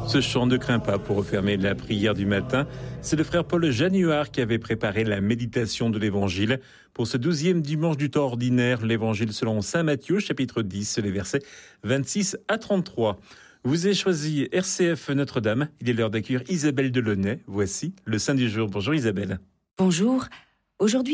Ce chant ne craint pas pour refermer la prière du matin. C'est le frère Paul Januard qui avait préparé la méditation de l'Évangile. Pour ce 12e dimanche du temps ordinaire, l'Évangile selon saint Matthieu, chapitre 10, les versets 26 à 33. Vous avez choisi RCF Notre-Dame. Il est l'heure d'accueillir Isabelle Delaunay. Voici le Saint du jour. Bonjour Isabelle. Bonjour. Aujourd'hui,